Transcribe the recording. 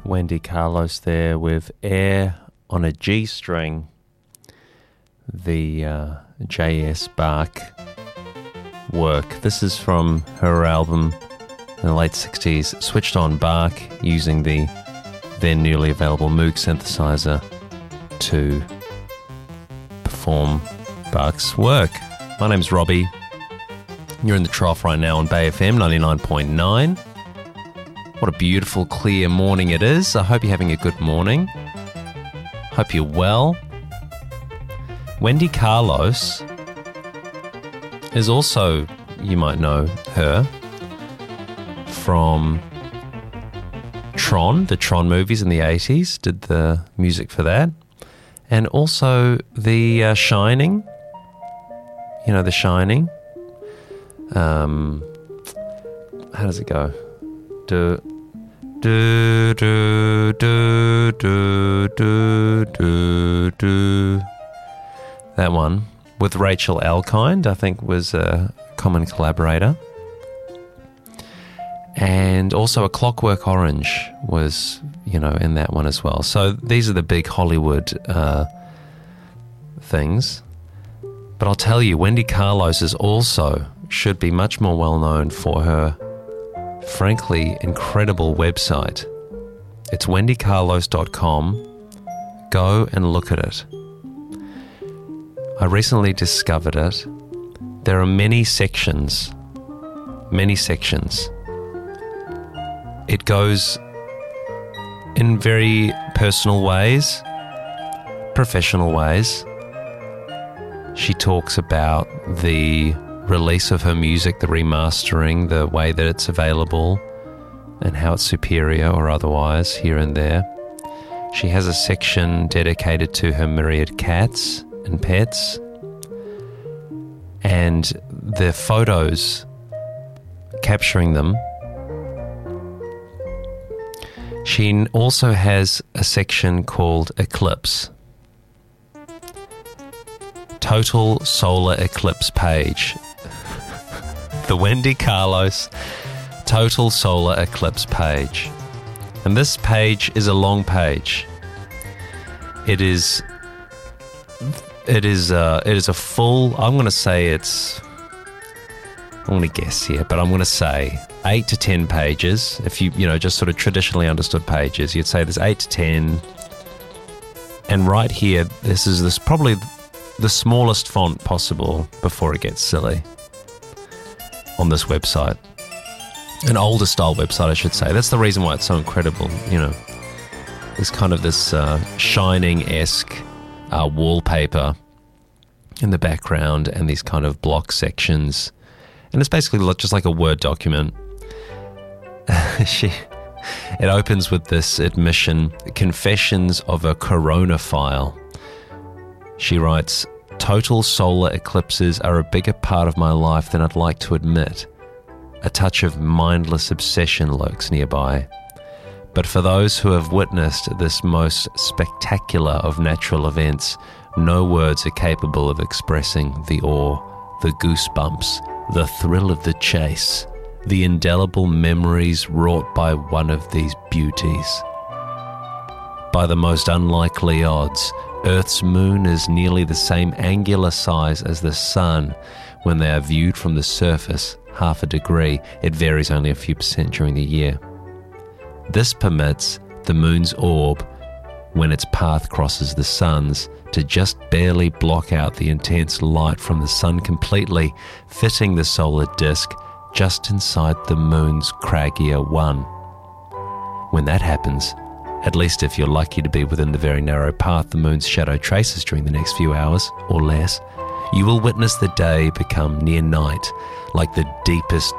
Wendy Carlos there with Air on a G string, the J.S. Bach work. This is from her album in the late 60s, Switched On Bach, using the then newly available Moog synthesizer to perform Bach's work. My name's Robbie. You're in the trough right now on Bay FM 99.9. What a beautiful, clear morning it is. I hope you're having a good morning. Hope you're well. Wendy Carlos is also, you might know her from Tron, the Tron movies in the 80s, did the music for that. And also The Shining. You know, The Shining. How does it go? Do do do do do do do do. That one with Rachel Elkind, I think, was a common collaborator. And also A Clockwork Orange was, you know, in that one as well. So these are the big Hollywood things. But I'll tell you, Wendy Carlos is also should be much more well known for her, frankly, incredible website. It's wendycarlos.com. Go and look at it. I recently discovered it. There are many sections. Many sections. It goes in very personal ways, professional ways. She talks about the release of her music, the remastering, the way that it's available, and how it's superior or otherwise here and there. She has a section dedicated to her myriad cats and pets, and the photos capturing them. She also has a section called Eclipse. Total solar eclipse page. The Wendy Carlos Total Solar Eclipse page. And this page is a long page. It is a full, I'm going to guess here, but I'm going to say 8 to 10 pages. If you just sort of traditionally understood pages, you'd say there's 8 to 10. And right here, this is probably the smallest font possible before it gets silly on this website. An older style website, I should say. That's the reason why it's so incredible. You know, there's kind of this Shining-esque wallpaper in the background and these kind of block sections. And it's basically just like a Word document. It opens with this admission, Confessions of a Coronaphile. She writes, "Total solar eclipses are a bigger part of my life than I'd like to admit. A touch of mindless obsession lurks nearby. But for those who have witnessed this most spectacular of natural events, no words are capable of expressing the awe, the goosebumps, the thrill of the chase, the indelible memories wrought by one of these beauties. By the most unlikely odds, Earth's moon is nearly the same angular size as the sun when they are viewed from the surface, half a degree. It varies only a few percent during the year. This permits the moon's orb, when its path crosses the sun's, to just barely block out the intense light from the sun completely, fitting the solar disk just inside the moon's craggier one. When that happens, at least if you're lucky to be within the very narrow path the moon's shadow traces during the next few hours, or less, you will witness the day become near night, like the deepest